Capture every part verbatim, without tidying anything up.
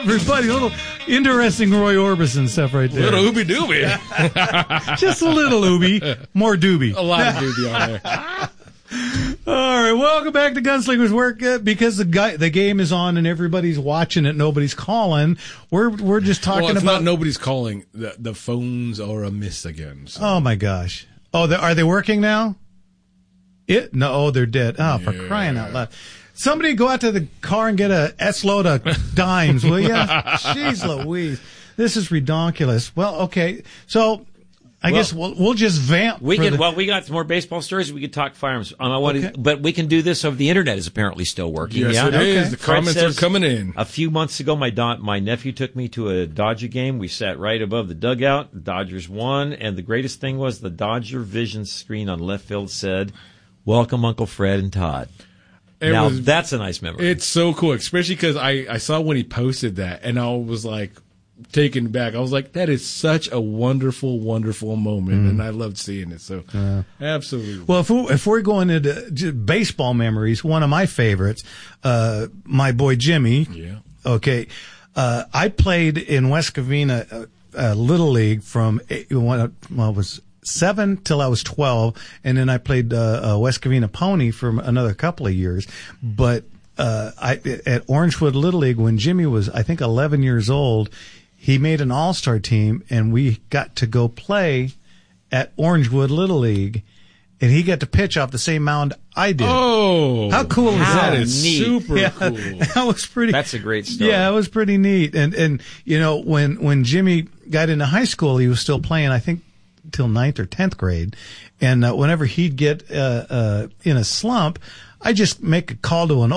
everybody. A little interesting Roy Orbison stuff right there. Little ooby dooby. Just a little ooby. More doobie. A lot of doobie on there. All right, welcome back to Gunslingers Work. Uh, because the guy, the game is on and everybody's watching it, nobody's calling. We're we're just talking well, it's about not nobody's calling. The the phones are amiss again. So. Oh my gosh! Oh, they, are they working now? It no, oh, they're dead. Oh, for Yeah. crying out loud! Somebody go out to the car and get a S load of dimes, will you? Jeez Louise, this is redonkulous. Well, okay, so. I Well, guess we'll, we'll just vamp. We for can. the- Well, we got some more baseball stories. We could talk firearms. Um, I want Okay. to, but we can do this over the internet. Is apparently still working. Yes, yeah, it is. Okay. The Fred comments says, are coming in. A few months ago, my da- my nephew took me to a Dodger game. We sat right above the dugout. The Dodgers won, and the greatest thing was the Dodger Vision screen on left field said, "Welcome, Uncle Fred and Todd." It now was- that's a nice memory. It's so cool, especially because I, I saw when he posted that, and I was like taken back. I was like, that is such a wonderful, wonderful moment, and I loved seeing it. So, absolutely. Well, if, we, if we're going into j- baseball memories, one of my favorites, uh, my boy Jimmy. Yeah. Okay. Uh, I played in West Covina, uh, uh, Little League from, eight, well, well, it was seven till I was twelve. And then I played, uh, uh West Covina Pony for another couple of years. But, uh, I, at Orangewood Little League, when Jimmy was, I think, eleven years old, he made an all-star team and we got to go play at Orangewood Little League, and he got to pitch off the same mound I did. Oh, How cool is How that? that is neat. super Yeah, cool. that was pretty. That's a great story. Yeah, it was pretty neat. And and you know when when Jimmy got into high school, he was still playing. I think till ninth or tenth grade, and uh, whenever he'd get uh, uh, in a slump, I just make a call to an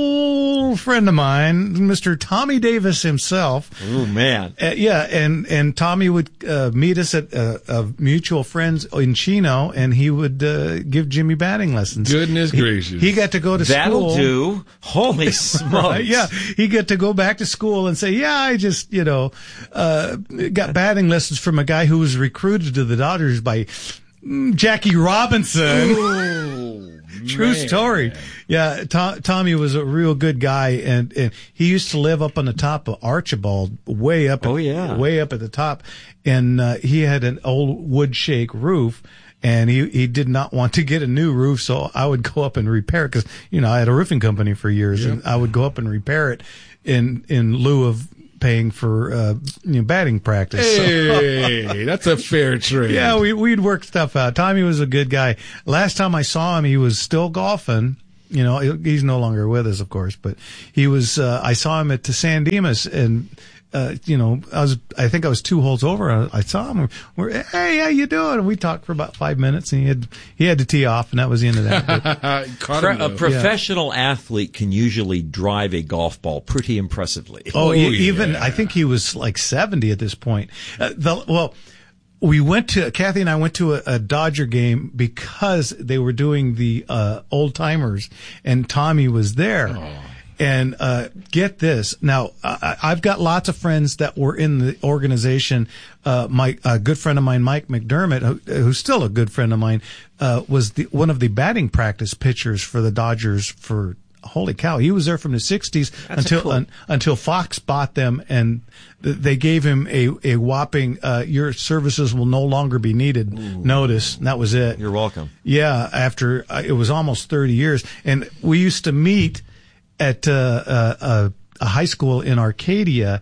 old friend of mine, Mister Tommy Davis himself. Oh man. Uh, yeah, and and Tommy would uh, meet us at uh, uh, mutual friends in Chino, and he would uh, give Jimmy batting lessons. Goodness He- gracious. He got to go to That'll school. do. Holy smokes. Right, yeah, he got to go back to school and say, yeah, I just, you know, uh, got batting lessons from a guy who was recruited to the Dodgers by mm, Jackie Robinson. Oh, True man. story. Yeah, To- Tommy was a real good guy, and, and he used to live up on the top of Archibald, way up. Oh, at, yeah. way up at the top, and uh, he had an old wood shake roof. And he, he did not want to get a new roof, so I would go up and repair it because, you know, I had a roofing company for years, and I would go up and repair it in in lieu of paying for uh, you know, batting practice. So- Hey, that's a fair trade. yeah, we, we'd work stuff out. Tommy was a good guy. Last time I saw him, he was still golfing. You know, he's no longer with us, of course, but he was, uh, I saw him at the San Dimas, and, uh, you know, I was, I think I was two holes over. I, I saw him. We're, hey, how you doing? And we talked for about five minutes, and he had, he had to tee off, and that was the end of that. But, Caught Pro- him, a though. professional athlete can usually drive a golf ball pretty impressively. oh, Oh, e- even, yeah. I think he was like seventy at this point. Uh, the, well, we went to, Kathy and I went to a, a Dodger game because they were doing the, uh, old timers, and Tommy was there. Oh. And, uh, get this. Now, I, I've got lots of friends that were in the organization. Uh, my, a good friend of mine, Mike McDermott, who, who's still a good friend of mine, uh, was the, one of the batting practice pitchers for the Dodgers for, holy cow, he was there from the sixties until, cool. un, until Fox bought them, and th- they gave him a, a whopping, uh, your services will no longer be needed notice. And that was it. You're welcome. Yeah, after uh, it was almost thirty years, and we used to meet at uh, uh, uh, a high school in Arcadia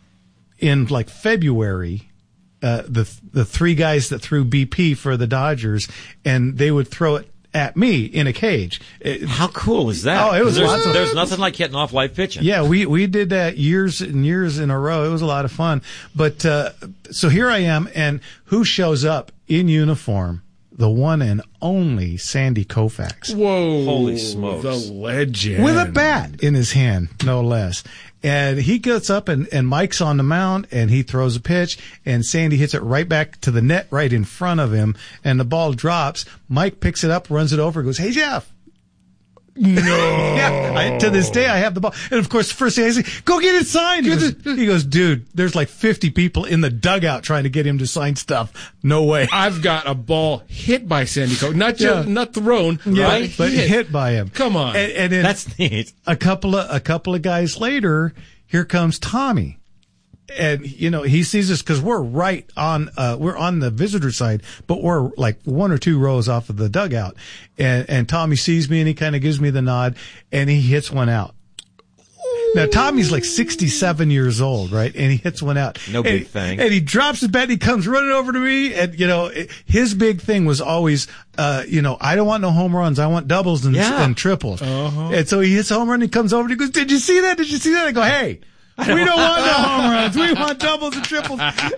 in like February. Uh, the the three guys that threw B P for the Dodgers, and they would throw it at me in a cage. It- How cool is that? Oh, it was there's, lots of- there's nothing like hitting off live pitching. Yeah, we, we did that years and years in a row. It was a lot of fun. But, uh, so here I am, and who shows up in uniform? The one and only Sandy Koufax. Whoa. Holy smokes. The legend. With a bat in his hand, no less. And he gets up, and, and Mike's on the mound, and he throws a pitch, and Sandy hits it right back to the net right in front of him, and the ball drops. Mike picks it up, runs it over, goes, "Hey, Jeff." No. Yeah, I, to this day, I have the ball. And of course, the first thing I say, "Go get it signed." He goes, he goes, "Dude, there's like fifty people in the dugout trying to get him to sign stuff. No way." I've got a ball hit by Sandy Coe. Not just, Yeah. not thrown, Yeah, right? but hit. by him. Come on. And, and then That's neat. a couple of a couple of guys later, here comes Tommy. and you know he sees us because we're right on uh we're on the visitor side, but we're like one or two rows off of the dugout, and and Tommy sees me and he kind of gives me the nod and he hits one out. Now Tommy's like sixty-seven years old, right? And he hits one out. No big and, thing. And he drops his bat and he comes running over to me, and you know his big thing was always uh you know I don't want no home runs, I want doubles and, Yeah. and triples. Uh-huh. And so he hits a home run and he comes over and he goes, "Did you see that? Did you see that?" I go, "Hey, we don't want no home runs. We want doubles and triples."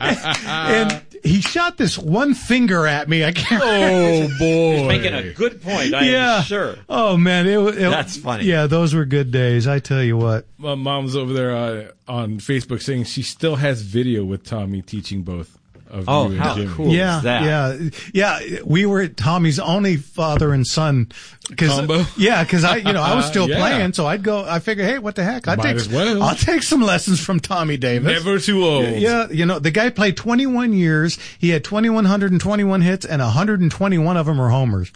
And he shot this one finger at me. I can't. Oh boy, He's making a good point. I yeah. am sure. Oh man, it, it That's funny. Yeah, those were good days. I tell you what. My mom's over there uh, on Facebook saying she still has video with Tommy teaching both of Oh, you and how Jimmy. cool. Yeah, is that? yeah, yeah. We were Tommy's only father and son. Cause, Combo? Yeah, because I, you know, I was still Yeah. playing, so I'd go. I figure, hey, what the heck? I'll Might take, as well. I'll take some lessons from Tommy Davis. Never too old. Yeah, you know, the guy played twenty-one years. He had two thousand one hundred twenty-one hits, and one hundred twenty-one of them are homers.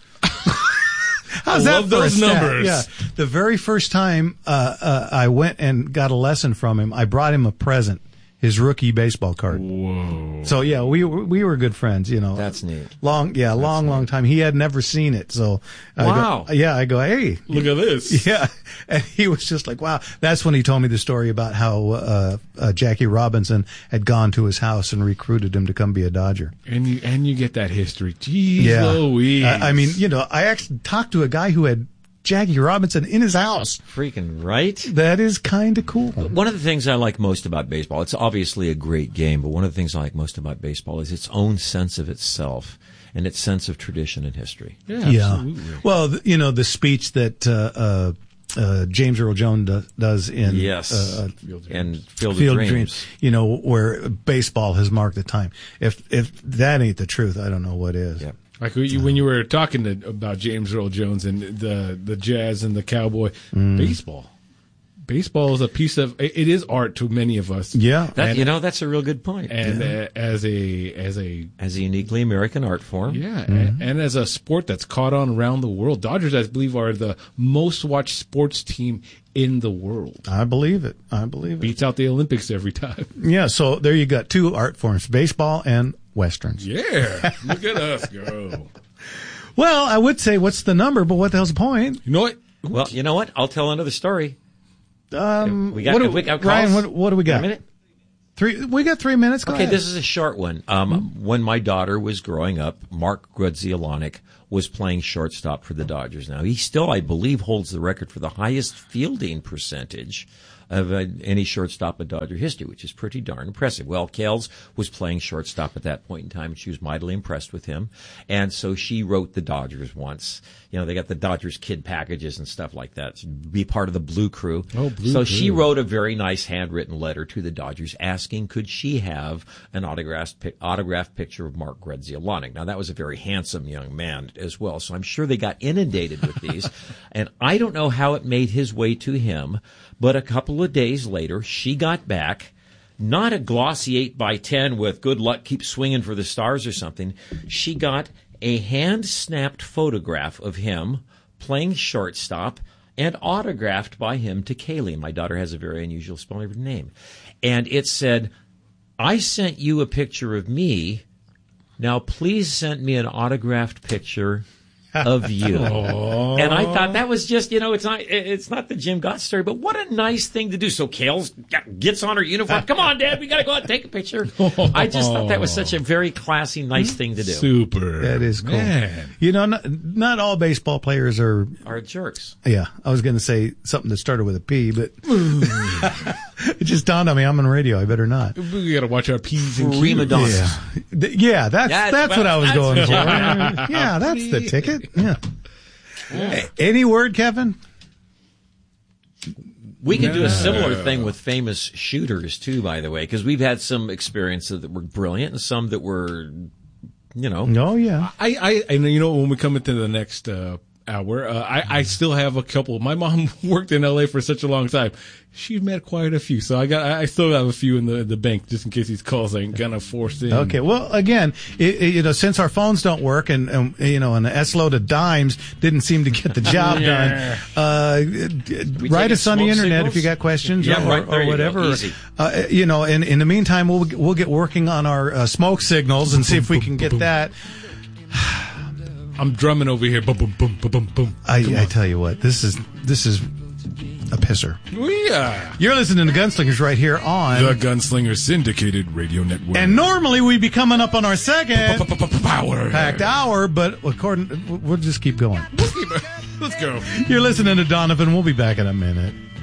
How's I that love for a those stat? numbers. Yeah. The very first time uh, uh, I went and got a lesson from him, I brought him a present, his rookie baseball card. Whoa. So yeah, we were, we were good friends, you know. That's neat. Long, yeah, long, long time. He had never seen it, so I go- Wow. yeah, I go, hey, Look at this. yeah, and he was just like, wow. That's when he told me the story about how uh, uh, Jackie Robinson had gone to his house and recruited him to come be a Dodger. And you and you get that history. Jeez Yeah, Louise. I, I mean, you know, I actually talked to a guy who had Jackie Robinson in his house. Freaking right. That is kind of cool. One of the things I like most about baseball, it's obviously a great game, but one of the things I like most about baseball is its own sense of itself and its sense of tradition and history. yeah, Yeah. absolutely. Well, th- you know, the speech that uh, uh, uh, James Earl Jones do, does in Yes. uh, Field of And Field, Field of of Dreams. Dreams, you know, where baseball has marked the time. If if that ain't the truth, I don't know what is. Yeah. Like when you, when you were talking to, about James Earl Jones and the the Jazz and the Cowboy baseball, baseball is a piece of it it is art to many of us. Yeah. That, And- you know, that's a real good point. and uh, as a as a As a uniquely American art form. yeah, and, and as a sport that's caught on around the world, Dodgers, I believe, are the most watched sports team in the world. I believe it. I believe it. Beats out the Olympics every time. Yeah. So there you got two art forms: baseball and westerns. Yeah, look at us go. Well, I would say what's the number, but what the hell's the point? You know what? Well, you know what? I'll tell another story. Um, We got- what do, if we got Ryan, calls? what, what do we A got? minute? Three. We got three minutes. Go Okay, ahead. this is a short one. Um, When my daughter was growing up, Mark Grudzielanek was playing shortstop for the Dodgers. Now, he still, I believe, holds the record for the highest fielding percentage of uh, any shortstop in Dodger history, which is pretty darn impressive. Well, Kels was playing shortstop at that point in time, and she was mightily impressed with him. And so she wrote the Dodgers once. You know, they got the Dodgers kid packages and stuff like that to be part of the Blue Crew. Oh, Blue so Crew. she wrote a very nice handwritten letter to the Dodgers asking could she have an autographed, pic- autographed picture of Mark Grudzielanek. Now, that was a very handsome young man as well, so I'm sure they got inundated with these. And I don't know how it made his way to him, but a couple of days later, she got back, not a glossy eight by ten with good luck, keep swinging for the stars or something. She got a hand-snapped photograph of him playing shortstop and autographed by him to Kaylee. My daughter has a very unusual spelling of her name. And it said, I sent you a picture of me. Now please send me an autographed picture of you. And I thought that was just, you know, it's not it's not the Jim Gott story, but what a nice thing to do. So Kales gets on her uniform. Come on, Dad, we got to go out and take a picture. I just thought that was such a very classy, nice thing to do. Super. That is cool. Man. You know, not, not all baseball players are. Are jerks. Yeah, I was going to say something that started with a P, but it just dawned on me. I'm on radio. I better not. We got to watch our P's and Prima Q's. donna. Yeah, Th- yeah. That's That's- that's what I was that's- going for. Yeah, that's the ticket. Yeah. A- Any word, Kevin? We could do a similar thing with famous shooters too, by the way, because we've had some experiences that were brilliant and some that were, you know, Oh yeah. I, I, and you know, when we come into the next uh, hour. Uh, I, I still have a couple. My mom worked in L A for such a long time. She met quite a few, so I got. I still have a few in the the bank just in case these calls ain't gonna force in. Okay. Well, again, it, it, you know, since our phones don't work, and, and you know, and the S load of dimes didn't seem to get the job Yeah. done. Uh, write us on the internet signals? if you got questions Yeah, or, right, there or you go. whatever. Easy. Uh, you know, and in the meantime, we'll we'll get working on our uh, smoke signals and see if we can get that. I'm drumming over here. Boom, boom, boom, boom, boom, boom. I, I tell you what, this is this is a pisser. Yeah. You're listening to Gunslingers right here on The Gunslinger Syndicated Radio Network. and normally we'd be coming up on our second Power. packed hour, but according, we'll just keep going. Let's go. You're listening to Donovan. We'll be back in a minute.